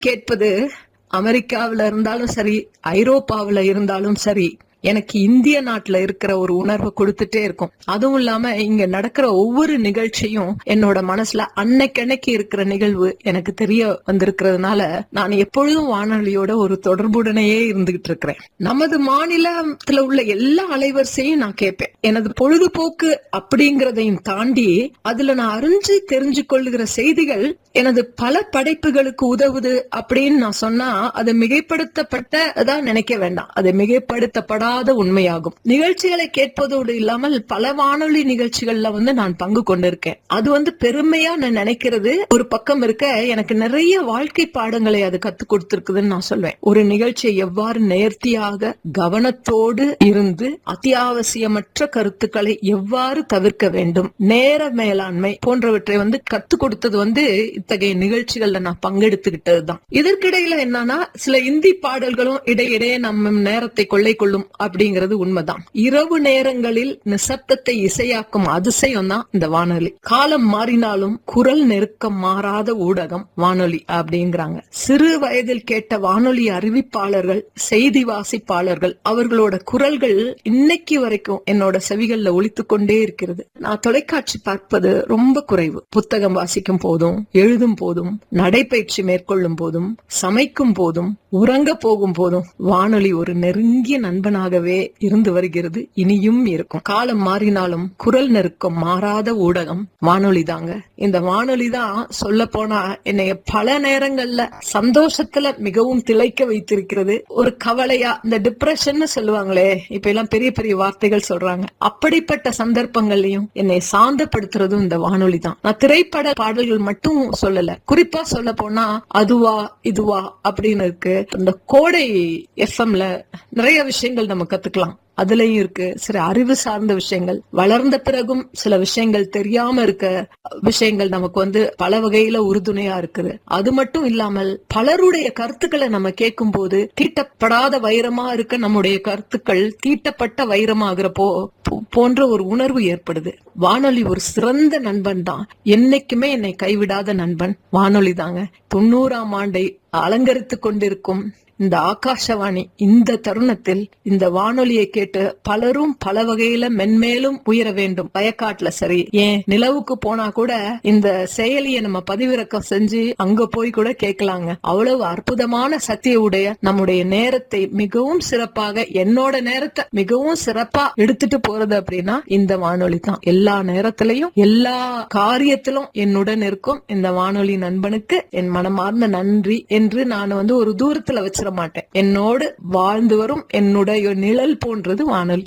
கேட்பது அமெரிக்காவில இருந்தாலும் சரி, ஐரோப்பாவில இருந்தாலும் சரி, எனக்கு இந்திய நாட்டுல இருக்கிற ஒரு உணர்வை கொடுத்துட்டே இருக்கும். அதுவும் இல்லாம இங்க நடக்கிற ஒவ்வொரு நிகழ்ச்சியும் என்னோட மனசுல அன்னைக்கு இருக்கிற நிகழ்வு எனக்கு தெரிய வந்திருக்கிறதுனால நான் எப்பொழுதும் வானொலியோட ஒரு தொடர்புடனேயே இருந்துகிட்டு இருக்கிறேன். நமது மாநிலத்துல உள்ள எல்லா அலைவரிசையும் நான் கேட்பேன். எனது பொழுதுபோக்கு அப்படிங்கறதையும் தாண்டி அதுல நான் அறிஞ்சு தெரிஞ்சு கொள்ளுகிற செய்திகள் எனது பல படைப்புகளுக்கு உதவுது அப்படின்னு நான் சொன்னா அது மிகைப்படுத்தப்பட்டதா நினைக்க வேண்டாம். அது மிகைப்படுத்தப்படாத உண்மையாகும். நிகழ்ச்சிகளை கேட்பதோடு இல்லாமல் பல வானொலி நிகழ்ச்சிகள்ல நான் பங்கு கொண்டிருக்கேன். அது பெருமையா நான் நினைக்கிறது ஒரு பக்கம் இருக்க, எனக்கு நிறைய வாழ்க்கை பாடங்களை அது கத்துக் கொடுத்திருக்குதுன்னு நான் சொல்வேன். ஒரு நிகழ்ச்சியை எவ்வாறு நேர்த்தியாக கவனத்தோடு இருந்து அத்தியாவசியமற்ற கருத்துக்களை எவ்வாறு தவிர்க்க வேண்டும், நேர மேலாண்மை போன்றவற்றை கத்துக் கொடுத்தது இத்தகைய நிகழ்ச்சிகள்ல நான் பங்கெடுத்துக்கிட்டதுதான். இதற்கிடையில என்னன்னா, சில இந்தி பாடல்களும் இடையிடையே நம்ம நேரத்தை கொள்ளை கொள்ளும் அப்படிங்கிறது உண்மைதான். இரவு நேரங்களில் நிசப்தத்தை இசையாக்கும் அதிசயம் தான் இந்த வானொலி. காலம் மாறினாலும் குரல் நெருக்கம் மாறாத ஊடகம் வானொலி அப்படிங்கிறாங்க. சிறு வயதில் கேட்ட வானொலி அறிவிப்பாளர்கள், செய்தி வாசிப்பாளர்கள், அவர்களோட குரல்கள் இன்னைக்கு வரைக்கும் என்னோட செவிகள்ல ஒலித்து கொண்டே இருக்கிறது. நான் தொலைக்காட்சி பார்ப்பது ரொம்ப குறைவு. புத்தகம் வாசிக்கும் போதும், எழுதும் போதும், நடைபயிற்சி மேற்கொள்ளும் போதும், சமைக்கும் போதும், உறங்க போகும் போதும் வானொலி ஒரு நெருங்கிய நண்பனாகவே இருந்து வருகிறது, இனியும் இருக்கும். காலம் மாறினாலும் குரல் நெருக்கம் மாறாத ஊடகம் வானொலி தாங்க. இந்த வானொலி தான் சொல்ல போனா என்னைய பல நேரங்கள்ல சந்தோஷத்துல மிகவும் திளைக்க வைத்திருக்கிறது. ஒரு கவலையா, இந்த டிப்ரெஷன் சொல்லுவாங்களே, இப்ப எல்லாம் பெரிய பெரிய வார்த்தைகள் சொல்றாங்க, அப்படிப்பட்ட சந்தர்ப்பங்கள்லயும் என்னை சாந்தப்படுத்துறதும் இந்த வானொலி தான். நான் திரைப்பட பாடல்கள் மட்டும் சொல்லல, குறிப்பா சொல்ல போனா அதுவா இதுவா அப்படின்னு இருக்கு. இந்த கோடை எஃப்எம்ல நிறைய விஷயங்கள் நம்ம கத்துக்கலாம். அதுலயும் இருக்கு சில அறிவு சார்ந்த விஷயங்கள். வளர்ந்த பிறகும் சில விஷயங்கள் தெரியாம இருக்க விஷயங்கள் நமக்கு பல வகையில உறுதுணையா இருக்குது. அது மட்டும் இல்லாமல் பலருடைய கருத்துக்களை நம்ம கேட்கும் போது தீட்டப்படாத வைரமா இருக்க நம்முடைய கருத்துக்கள் தீட்டப்பட்ட வைரமாகிறப்போ போன்ற ஒரு உணர்வு ஏற்படுது. வானொலி ஒரு சிறந்த நண்பன் தான். என்னைக்குமே என்னை கைவிடாத நண்பன் வானொலி தாங்க. 90ஆம் ஆண்டை அலங்கரித்து கொண்டிருக்கும் இந்த ஆகாஷவாணி இந்த தருணத்தில் இந்த வானொலியை கேட்டு பலரும் பல வகையில மென்மேலும் உயர வேண்டும். வயக்காட்டுல சரி, ஏன் நிலவுக்கு போனா கூட இந்த செயலியை நம்ம பதிவிறக்கம் செஞ்சு அங்க போய் கூட கேட்கலாங்க. அவ்வளவு அற்புதமான சக்தியை உடைய நம்முடைய நேரத்தை மிகவும் சிறப்பாக, என்னோட நேரத்தை மிகவும் சிறப்பா எடுத்துட்டு போறது அப்படின்னா இந்த வானொலி தான். எல்லா நேரத்திலையும் எல்லா காரியத்திலும் என்னுடன் இருக்கும் இந்த வானொலி நண்பனுக்கு என் மனமார்ந்த நன்றி என்று நான் ஒரு தூரத்துல வச்சிட மாட்டேன். என்னோடு வாழ்ந்து வரும் என்னுடைய நிழல் போன்றது வானொலி.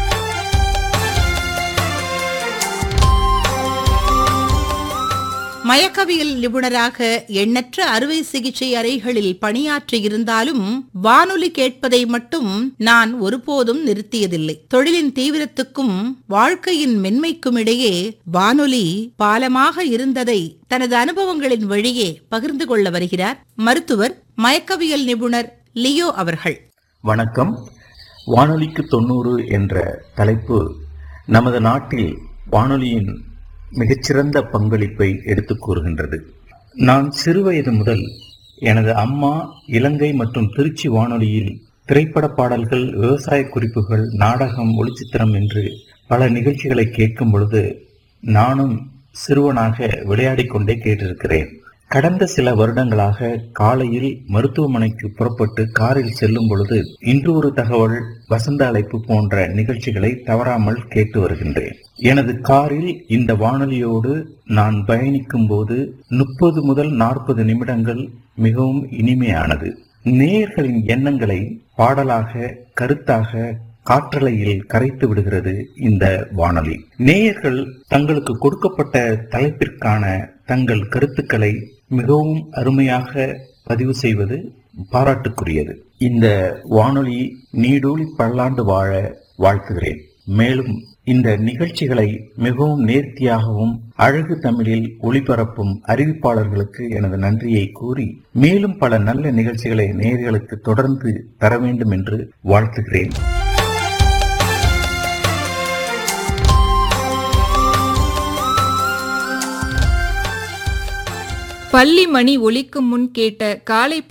மயக்கவியல் நிபுணராக எண்ணற்ற அறுவை சிகிச்சை அறைகளில் பணியாற்றி இருந்தாலும் வானொலி கேட்பதை மட்டும் நான் ஒருபோதும் நிறுத்தியதில்லை. தொழிலின் தீவிரத்துக்கும் வாழ்க்கையின் மென்மைக்கும் இடையே வானொலி பாலமாக இருந்ததை தனது அனுபவங்களின் வழியே பகிர்ந்து கொள்ள வருகிறார் மருத்துவர், மயக்கவியல் நிபுணர் லியோ அவர்கள். வணக்கம். வானொலிக்கு 90 என்ற தலைப்பு நமது நாட்டில் வானொலியின் மிகச்சிறந்த பங்களிப்பை எடுத்துக் கூறுகின்றது. நான் சிறுவயது முதல் எனது அம்மா இலங்கை மற்றும் திருச்சி வானொலியில் திரைப்பட பாடல்கள், விவசாய குறிப்புகள், நாடகம், ஒளிச்சித்திரம் என்று பல நிகழ்ச்சிகளை கேட்கும் பொழுது நானும் சிறுவனாக விளையாடிக் கொண்டே கேட்டிருக்கிறேன். கடந்த சில வருடங்களாக காலையில் மருத்துவமனைக்கு புறப்பட்டு காரில் செல்லும் பொழுது இன்று ஒரு தகவல், வசந்த அழைப்பு போன்ற நிகழ்ச்சிகளை தவறாமல் கேட்டு வருகின்றேன். எனது காரில் இந்த வானொலியோடு நான் பயணிக்கும் போது 30 முதல் 40 நிமிடங்கள் மிகவும் இனிமையானது. நேயர்களின் எண்ணங்களை பாடலாக, கருத்தாக காற்றலையில் கரைத்து விடுகிறது இந்த வானொலி. நேயர்கள் தங்களுக்கு கொடுக்கப்பட்ட தலைப்பிற்கான தங்கள் கருத்துக்களை மிகவும் அருமையாக பதிவு செய்வது பாராட்டுக்குரியது. இந்த வானொலி நீடூழி பல்லாண்டு வாழ வாழ்த்துகிறேன். மேலும் இந்த நிகழ்ச்சிகளை மிகவும் நேர்த்தியாகவும் அழகு தமிழில் ஒளிபரப்பும் அறிவிப்பாளர்களுக்கு எனது நன்றியை கூறி மேலும் பல நல்ல நிகழ்ச்சிகளை நேயர்களுக்கு தொடர்ந்து தர வேண்டும் என்று வாழ்த்துகிறேன். பள்ளி மணி ஒலிக்கும் முன் கேட்ட காலை